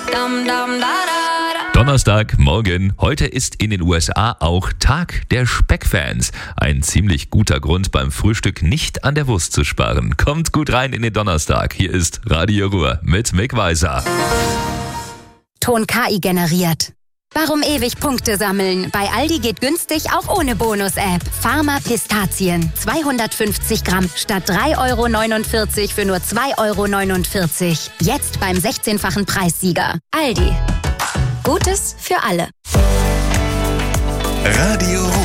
Donnerstag, morgen. Heute ist in den USA auch Tag der Speckfans. Ein ziemlich guter Grund, beim Frühstück nicht an der Wurst zu sparen. Kommt gut rein in den Donnerstag. Hier ist Radio Ruhr mit Mick Weiser. Ton KI generiert. Warum ewig Punkte sammeln? Bei Aldi geht günstig auch ohne Bonus-App. Pharma Pistazien. 250 Gramm statt 3,49 € für nur 2,49 €. Jetzt beim 16-fachen Preissieger. Aldi. Gutes für alle. Radio